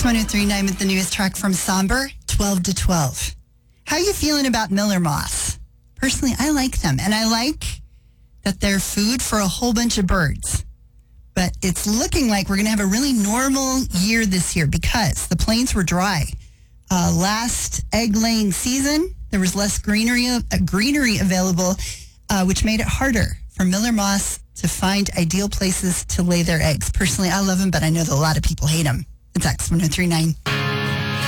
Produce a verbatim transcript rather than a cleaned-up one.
one oh three point nine with the newest track from Somber, twelve to twelve. How are you feeling about Miller Moss? Personally, I like them, and I like that they're food for a whole bunch of birds. But it's looking like we're going to have a really normal year this year because the plains were dry. Uh, last egg-laying season, there was less greenery, uh, greenery available, uh, which made it harder for Miller Moss to find ideal places to lay their eggs. Personally, I love them, but I know that a lot of people hate them. It's X one oh three point nine.